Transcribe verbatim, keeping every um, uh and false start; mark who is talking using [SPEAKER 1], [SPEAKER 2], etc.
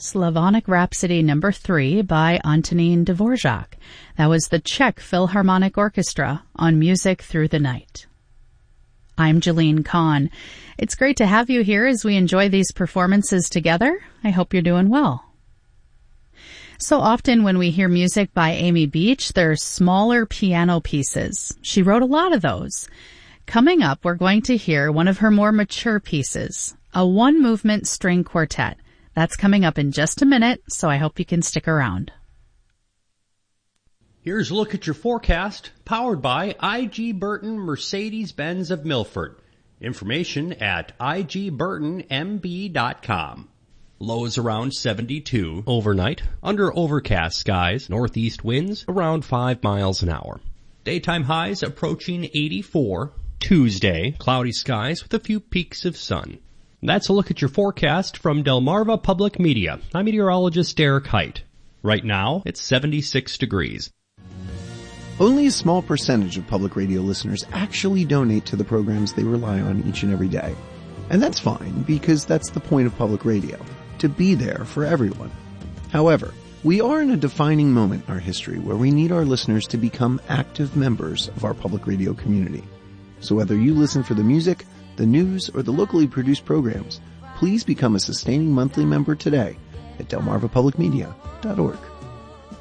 [SPEAKER 1] Slavonic Rhapsody number three by Antonín Dvorak. That was the Czech Philharmonic Orchestra on Music Through the Night. I'm Jeline Kahn. It's great to have you here as we enjoy these performances together. I hope you're doing well. So often when we hear music by Amy Beach, they're smaller piano pieces. She wrote a lot of those. Coming up, we're going to hear one of her more mature pieces, a one-movement string quartet. That's coming up in just a minute, so I hope you can stick around.
[SPEAKER 2] Here's a look at your forecast, powered by I G Burton Mercedes-Benz of Milford. Information at I G burton M B dot com. Lows around seventy-two overnight, under overcast skies, northeast winds around five miles an hour. Daytime highs approaching eighty-four. Tuesday, cloudy skies with a few peaks of sun. That's a look at your forecast from Delmarva Public Media. I'm meteorologist Derek Height. Right now, it's seventy-six degrees.
[SPEAKER 3] Only a small percentage of public radio listeners actually donate to the programs they rely on each and every day. And that's fine, because that's the point of public radio, to be there for everyone. However, we are in a defining moment in our history where we need our listeners to become active members of our public radio community. So whether you listen for the music, the news, or the locally produced programs, please become a sustaining monthly member today at delmarva public media dot org.